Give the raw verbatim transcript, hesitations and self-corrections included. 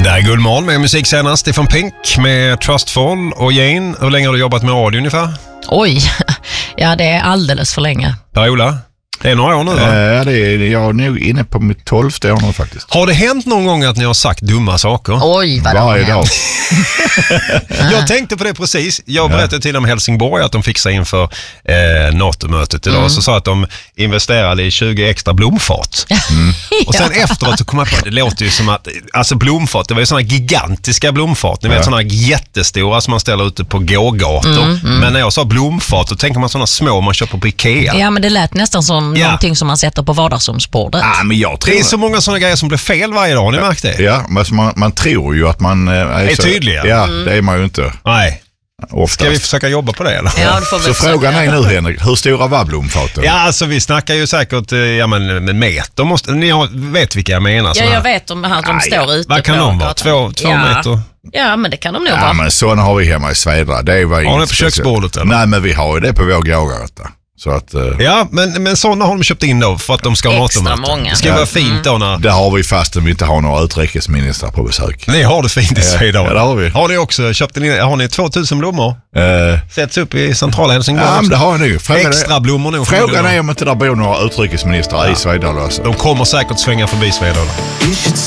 Det är Guldmorgon med musik senast. Stefan Pink med Trustful och Jane. Hur länge har du jobbat med radio ungefär? Oj, ja det är alldeles för länge. Per-Ola, det är några år nu va? Ja, det är, jag är nog inne på mitt tolfte år nu faktiskt. Har det hänt någon gång att ni har sagt dumma saker? Oj, vad Varje dag. Jag tänkte på det precis. Jag berättade till dem Helsingborg att de fixade inför eh, NATO-mötet idag. Mm. Så sa att de investerade i tjugo extra blomfat. Mm. Och sen efteråt så kom jag på att det låter ju som att alltså blomfat, det var ju sådana gigantiska blomfat. Ni vet ja. sådana jättestora som man ställer ute på gågator. Mm, mm. Men när jag sa blomfat så tänker man sådana små man köper på Ikea. Ja, men det lät nästan som ja. någonting som man sätter på vardagsrumsbordet. Ja, men jag tror det är så många sådana grejer som blir fel varje dag, har ni märkt det? Ja, men man, man tror ju att man är, är så, tydliga. Ja, mm. det är man ju inte. Nej. Oftast. Ska vi försöka jobba på det eller? Ja, det får vi så försöka. Frågan är nu Henrik, hur stora var blomfaten? Ja, alltså vi snackar ju säkert ja, men, med meter. Måste, ni har, vet vilka jag menar? Ja, jag vet om att de står ute. Vad kan de vara? Två, två ja. meter? Ja, men det kan de nog ja, vara. Ja, men sådana har vi hemma i Svedra. Det var har ni på köksbordet eller? Nej, men vi har ju det på vår gågata. Så att, uh... ja, men, men sådana har de köpt in då för att de ska ha extra mat många. Det ska ja. vara fint då när... Det har vi fast om vi inte har några utrikesministrar på besök. Ni har det fint i Sverige ja, det har vi. Har ni också köpt in, har ni tvåtusen blommor? Uh... Sätts upp i centrala Helsingborg? Ja, men det har ni. Frågan extra blommor nog. Frågan är om inte där bor några utrikesministrar ja. i Svedala. De kommer säkert svänga förbi Svedala.